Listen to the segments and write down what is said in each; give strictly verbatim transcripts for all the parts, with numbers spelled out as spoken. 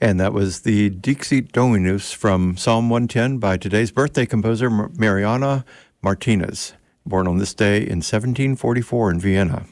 And that was the Dixit Dominus from Psalm one ten by today's birthday composer, Mariana Martinez, born on this day in seventeen forty-four in Vienna.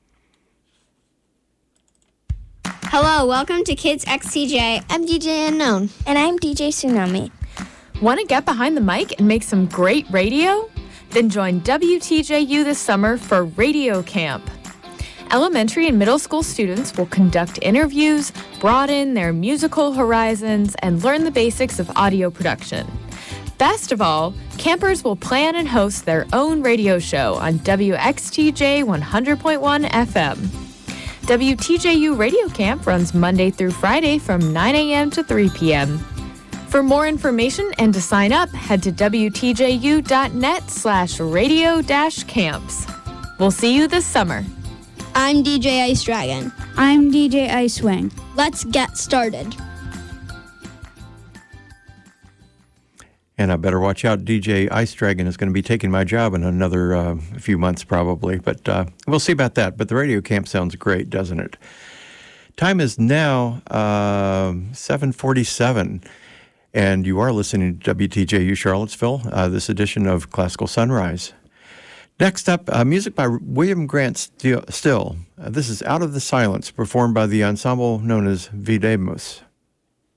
Hello, welcome to Kids X T J. I'm D J Unknown. And I'm D J Tsunami. Want to get behind the mic and make some great radio? Then join W T J U this summer for Radio Camp. Elementary and middle school students will conduct interviews, broaden their musical horizons, and learn the basics of audio production. Best of all, campers will plan and host their own radio show on W X T J one hundred point one F M. W T J U Radio Camp runs Monday through Friday from nine a.m. to three p.m. For more information and to sign up, head to W T J U dot net slash radio dash camps. We'll see you this summer. I'm D J Ice Dragon. I'm D J Ice Wing. Let's get started. And I better watch out. D J Ice Dragon is going to be taking my job in another uh, few months probably, but uh, we'll see about that. But the radio camp sounds great, doesn't it? Time is now uh, seven forty-seven, and you are listening to W T J U Charlottesville, uh, this edition of Classical Sunrise. Next up, uh, music by William Grant Still. Uh, this is Out of the Silence, performed by the ensemble known as Videmus.